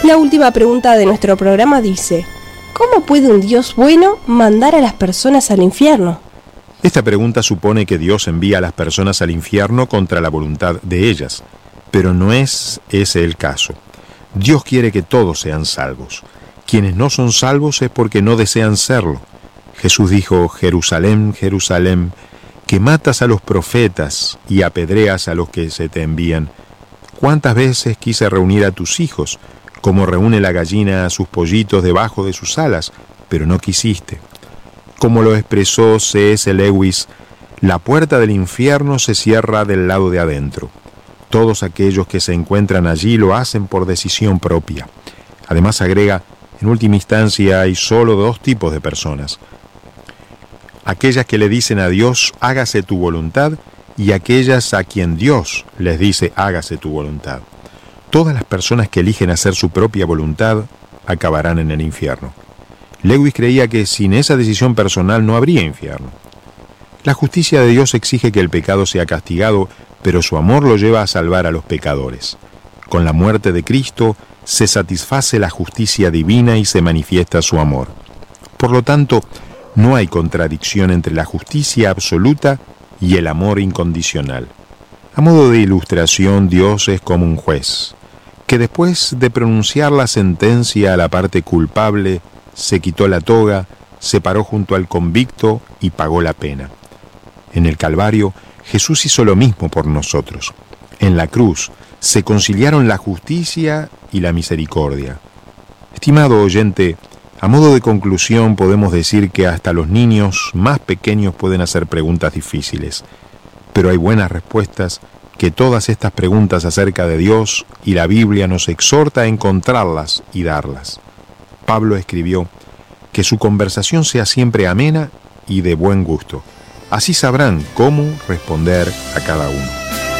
La última pregunta de nuestro programa dice: ¿cómo puede un Dios bueno mandar a las personas al infierno? Esta pregunta supone que Dios envía a las personas al infierno contra la voluntad de ellas, pero no es ese el caso. Dios quiere que todos sean salvos. Quienes no son salvos es porque no desean serlo. Jesús dijo: Jerusalén, Jerusalén, que matas a los profetas y apedreas a los que se te envían. ¿Cuántas veces quise reunir a tus hijos, como reúne la gallina a sus pollitos debajo de sus alas, pero no quisiste? Como lo expresó C.S. Lewis, la puerta del infierno se cierra del lado de adentro. Todos aquellos que se encuentran allí lo hacen por decisión propia. Además agrega: en última instancia hay solo dos tipos de personas: aquellas que le dicen a Dios, hágase tu voluntad, y aquellas a quien Dios les dice, hágase tu voluntad. Todas las personas que eligen hacer su propia voluntad acabarán en el infierno. Lewis creía que sin esa decisión personal no habría infierno. La justicia de Dios exige que el pecado sea castigado, pero su amor lo lleva a salvar a los pecadores. Con la muerte de Cristo se satisface la justicia divina y se manifiesta su amor. Por lo tanto, no hay contradicción entre la justicia absoluta y el amor incondicional. A modo de ilustración, Dios es como un juez, que después de pronunciar la sentencia a la parte culpable, se quitó la toga, se paró junto al convicto y pagó la pena. En el Calvario, Jesús hizo lo mismo por nosotros. En la cruz se conciliaron la justicia y la misericordia. Estimado oyente, a modo de conclusión podemos decir que hasta los niños más pequeños pueden hacer preguntas difíciles, pero hay buenas respuestas que todas estas preguntas acerca de Dios, y la Biblia nos exhorta a encontrarlas y darlas. Pablo escribió: que su conversación sea siempre amena y de buen gusto. Así sabrán cómo responder a cada uno.